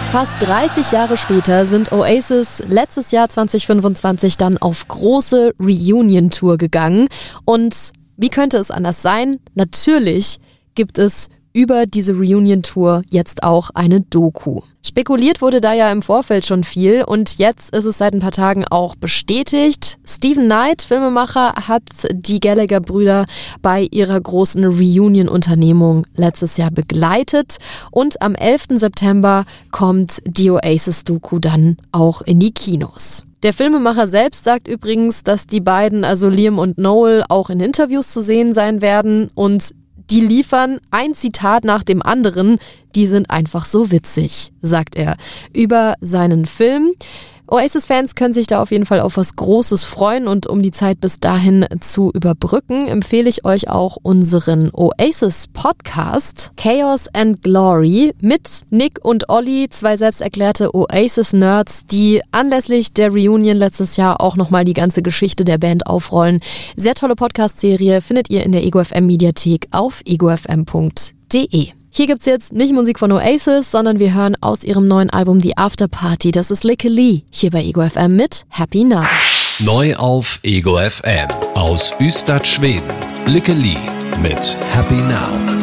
Fast 30 Jahre später sind Oasis letztes Jahr 2025 dann auf große Reunion-Tour gegangen. Und wie könnte es anders sein? Natürlich gibt es über diese Reunion-Tour jetzt auch eine Doku. Spekuliert wurde da ja im Vorfeld schon viel und jetzt ist es seit ein paar Tagen auch bestätigt. Steven Knight, Filmemacher, hat die Gallagher-Brüder bei ihrer großen Reunion-Unternehmung letztes Jahr begleitet und am 11. September kommt die Oasis-Doku dann auch in die Kinos. Der Filmemacher selbst sagt übrigens, dass die beiden, also Liam und Noel, auch in Interviews zu sehen sein werden und die liefern ein Zitat nach dem anderen, die sind einfach so witzig, sagt er über seinen Film. Oasis-Fans können sich da auf jeden Fall auf was Großes freuen und um die Zeit bis dahin zu überbrücken, empfehle ich euch auch unseren Oasis-Podcast Chaos and Glory mit Nick und Olli, zwei selbsterklärte Oasis-Nerds, die anlässlich der Reunion letztes Jahr auch nochmal die ganze Geschichte der Band aufrollen. Sehr tolle Podcast-Serie findet ihr in der Ego FM Mediathek auf egofm.de. Hier gibt's jetzt nicht Musik von Oasis, sondern wir hören aus ihrem neuen Album The After Party. Das ist Lykke Li, hier bei Ego FM mit Happy Now. Neu auf Ego FM aus Ystad, Schweden. Lykke Li mit Happy Now.